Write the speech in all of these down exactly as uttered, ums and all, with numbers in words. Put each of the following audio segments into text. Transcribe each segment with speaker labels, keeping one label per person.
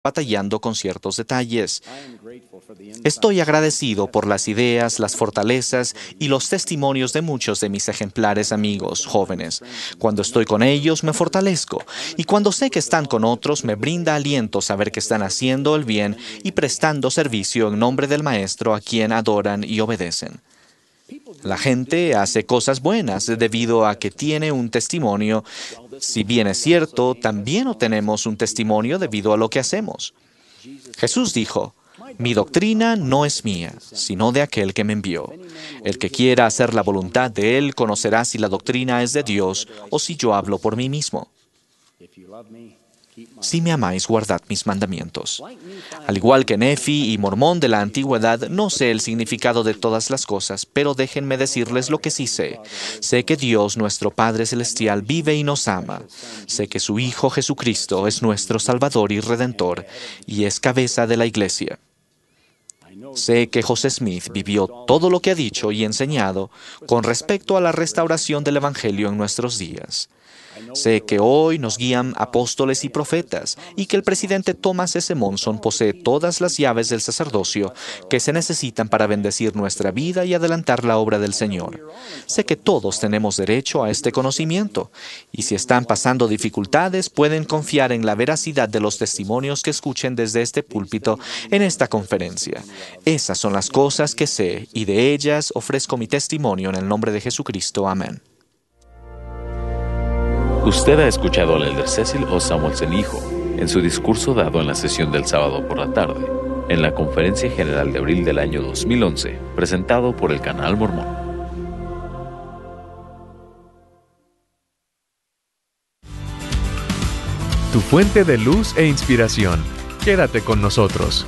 Speaker 1: batallando con ciertos detalles. Estoy agradecido por las ideas, las fortalezas y los testimonios de muchos de mis ejemplares amigos jóvenes. Cuando estoy con ellos me fortalezco, y cuando sé que están con otros me brinda aliento saber que están haciendo el bien y prestando servicio en nombre del Maestro a quien adoran y obedecen. La gente hace cosas buenas debido a que tiene un testimonio. Si bien es cierto, también obtenemos un testimonio debido a lo que hacemos. Jesús dijo: «Mi doctrina no es mía, sino de aquel que me envió. El que quiera hacer la voluntad de Él conocerá si la doctrina es de Dios o si yo hablo por mí mismo. Si me amáis, guardad mis mandamientos». Al igual que Nefi y Mormón de la antigüedad, no sé el significado de todas las cosas, pero déjenme decirles lo que sí sé. Sé que Dios, nuestro Padre Celestial, vive y nos ama. Sé que su Hijo Jesucristo es nuestro Salvador y Redentor, y es cabeza de la Iglesia. Sé que José Smith vivió todo lo que ha dicho y enseñado con respecto a la restauración del Evangelio en nuestros días. Sé que hoy nos guían apóstoles y profetas, y que el presidente Thomas S. Monson posee todas las llaves del sacerdocio que se necesitan para bendecir nuestra vida y adelantar la obra del Señor. Sé que todos tenemos derecho a este conocimiento, y si están pasando dificultades, pueden confiar en la veracidad de los testimonios que escuchen desde este púlpito en esta conferencia. Esas son las cosas que sé, y de ellas ofrezco mi testimonio en el nombre de Jesucristo. Amén.
Speaker 2: Usted ha escuchado al elder Cecil O. Samuelson hijo en su discurso dado en la sesión del sábado por la tarde, en la Conferencia General de abril del año dos mil once, presentado por el Canal Mormón.
Speaker 3: Tu fuente de luz e inspiración. Quédate con nosotros.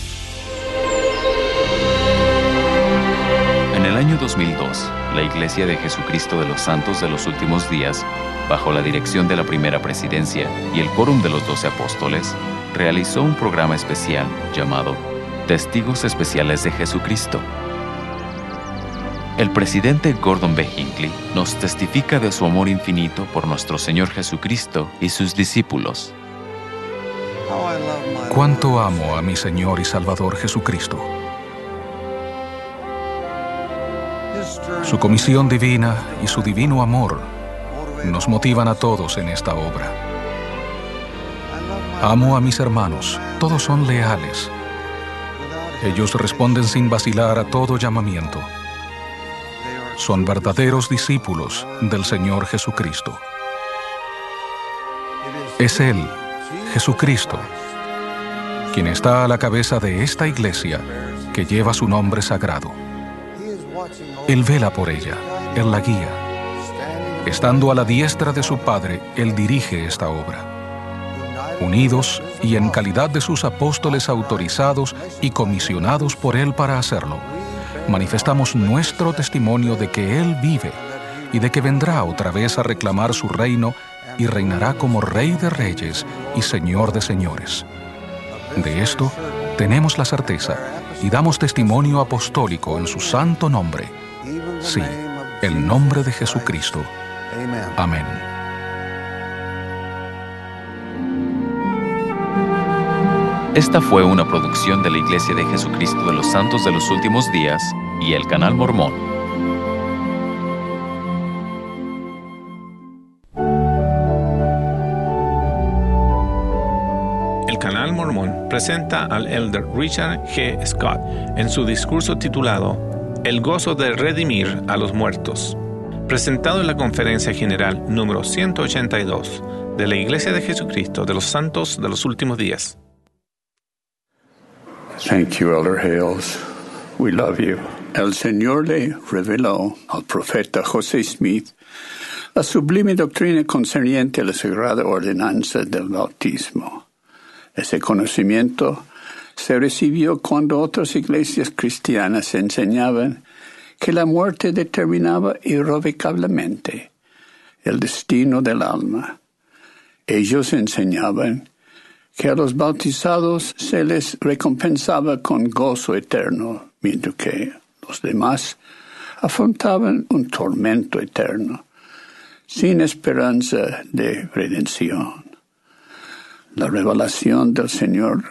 Speaker 2: En el año dos mil dos, la Iglesia de Jesucristo de los Santos de los Últimos Días, bajo la dirección de la primera presidencia y el quórum de los doce apóstoles, realizó un programa especial llamado Testigos Especiales de Jesucristo. El presidente Gordon B. Hinckley nos testifica de su amor infinito por nuestro Señor Jesucristo y sus discípulos.
Speaker 4: Cuánto amo a mi Señor y Salvador Jesucristo. Su comisión divina y su divino amor nos motivan a todos en esta obra. Amo a mis hermanos, todos son leales. Ellos responden sin vacilar a todo llamamiento. Son verdaderos discípulos del Señor Jesucristo. Es Él, Jesucristo, quien está a la cabeza de esta iglesia que lleva su nombre sagrado. Él vela por ella, Él la guía. Estando a la diestra de su Padre, Él dirige esta obra. Unidos y en calidad de sus apóstoles autorizados y comisionados por Él para hacerlo, manifestamos nuestro testimonio de que Él vive y de que vendrá otra vez a reclamar su reino y reinará como Rey de Reyes y Señor de Señores. De esto tenemos la certeza y damos testimonio apostólico en su santo nombre. Sí, el nombre de Jesucristo. Amén.
Speaker 2: Esta fue una producción de la Iglesia de Jesucristo de los Santos de los Últimos Días y el Canal Mormón.
Speaker 5: El Canal Mormón presenta al elder Richard G. Scott en su discurso titulado El gozo de redimir a los muertos, presentado en la Conferencia General número ciento ochenta y dos de la Iglesia de Jesucristo de los Santos de los Últimos Días.
Speaker 6: Thank you, Elder Hales. We love you. El Señor le reveló al profeta José Smith la sublime doctrina concerniente a la sagrada ordenanza del bautismo. Ese conocimiento se recibió cuando otras iglesias cristianas enseñaban que la muerte determinaba irrevocablemente el destino del alma. Ellos enseñaban que a los bautizados se les recompensaba con gozo eterno, mientras que los demás afrontaban un tormento eterno, sin esperanza de redención. La revelación del Señor